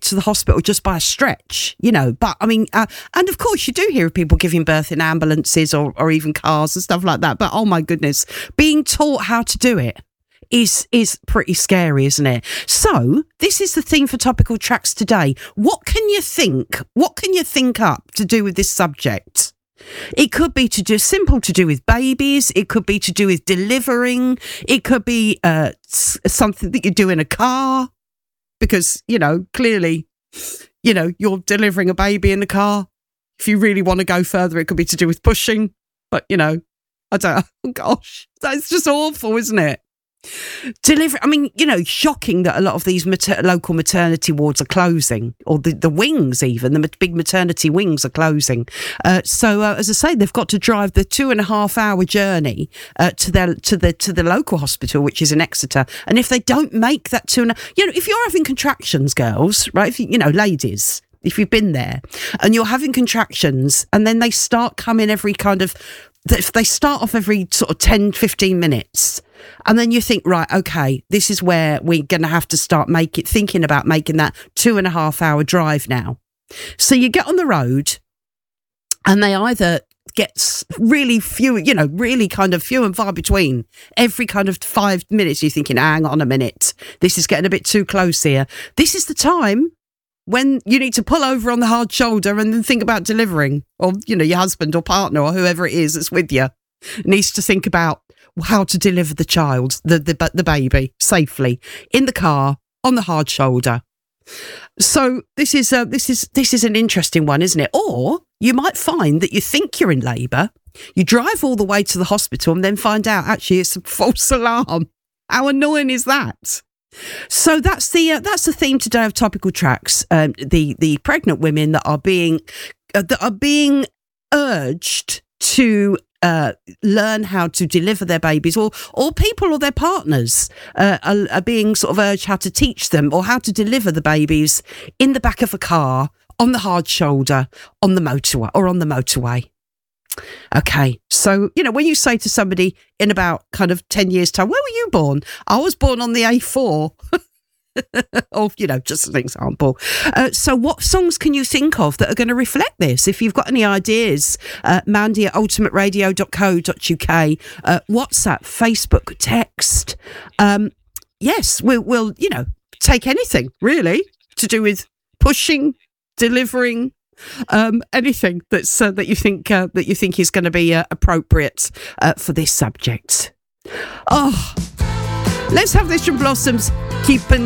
to the hospital just by a stretch, you know. But I mean, and of course you do hear of people giving birth in ambulances or even cars and stuff like that. But oh my goodness, being taught how to do it is pretty scary, isn't it? So this is the theme for Topical Tracks today. What can you think up to do with this subject? It could be simple to do with babies. It could be to do with delivering. It could be something that you do in a car because, you know, clearly, you know, you're delivering a baby in the car. If you really want to go further, it could be to do with pushing. But, you know, oh gosh, that's just awful, isn't it? I mean, you know, shocking that a lot of these local maternity wards are closing, or the wings even, the big maternity wings are closing. So as I say, they've got to drive the 2.5 hour journey to the local hospital, which is in Exeter. And if they don't make that you know, if you're having contractions, girls, right, if you know, ladies, if you've been there and you're having contractions and then they start coming they start off every sort of 10, 15 minutes. And then you think, right, okay, this is where we're going to have to start thinking about making that 2.5 hour drive now. So you get on the road and they either get really few, you know, really kind of few and far between. Every kind of 5 minutes you're thinking, hang on a minute, this is getting a bit too close here. This is the time when you need to pull over on the hard shoulder and then think about delivering, or, you know, your husband or partner or whoever it is that's with you needs to think about how to deliver the child, the baby, safely in the car on the hard shoulder. So this is an interesting one, isn't it? Or you might find that you think you're in labour, you drive all the way to the hospital and then find out actually it's a false alarm. How annoying is that? So that's the theme today of Topical Tracks. The pregnant women that are being urged to learn how to deliver their babies, or people or their partners are being sort of urged how to teach them or how to deliver the babies in the back of a car, on the hard shoulder, on the motorway. Okay, so, you know, when you say to somebody in about kind of 10 years' time, where were you born? I was born on the A4. Or, you know, just an example. So what songs can you think of that are going to reflect this? If you've got any ideas, Mandy at ultimateradio.co.uk, WhatsApp, Facebook, text. Yes, we'll, you know, take anything, really, to do with pushing, delivering, anything that's that you think is going to be appropriate for this subject. Oh, let's have this from Blossoms. Keeping